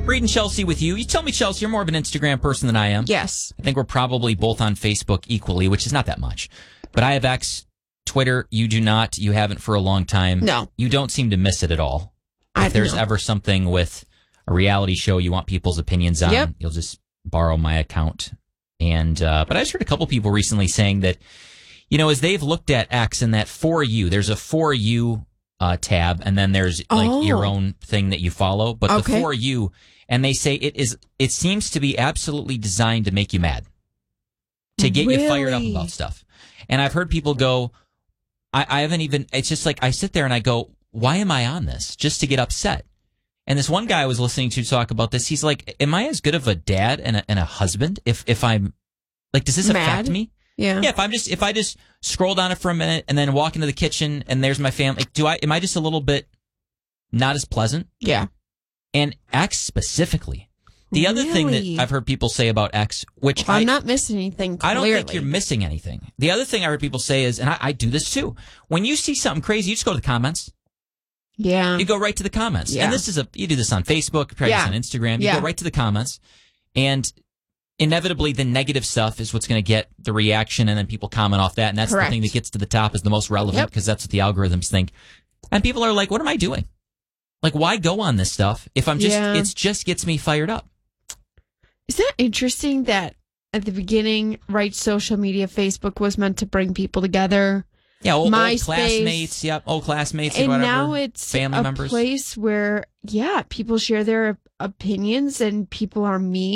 Reed and Chelsea with you. You tell me, Chelsea, you're more of an Instagram person than I am. Yes. I think we're probably both on Facebook equally, which is not that much. But I have X, Twitter. You do not. You haven't for a long time. No. You don't seem to miss it at all. If there's ever something with a reality show you want people's opinions on, you'll just borrow my account. And but I just heard a couple people recently saying that, as they've looked at X and that For You, there's a For You tab, and then there's your own thing that you follow. But the For You, and they say it seems to be absolutely designed to make you mad, to get you fired up about stuff. And I've heard people go, I haven't even, it's just like I sit there and I go, why am I on this? Just to get upset. And this one guy I was listening to talk about this, he's like, am I as good of a dad and a husband if I'm, like, does this affect me? Yeah. Yeah, if I just scroll down it for a minute and then walk into the kitchen and there's my family, am I just a little bit not as pleasant? Yeah. And X specifically. The other thing that I've heard people say about X, which I'm not missing anything, clearly. I don't think you're missing anything. The other thing I heard people say is, and I do this too, when you see something crazy, you just go to the comments. Yeah. You go right to the comments. Yeah. And you do this on Facebook, probably on Instagram. You go right to the comments. And inevitably, the negative stuff is what's going to get the reaction, and then people comment off that. And that's the thing that gets to the top is the most relevant because that's what the algorithms think. And people are like, what am I doing? Like, why go on this stuff if I'm just, it just gets me fired up. Is that interesting that at the beginning, social media, Facebook was meant to bring people together? Yeah, old classmates. Yep, old classmates and whatever. Now it's family members. Place where, people share their opinions and people are mean.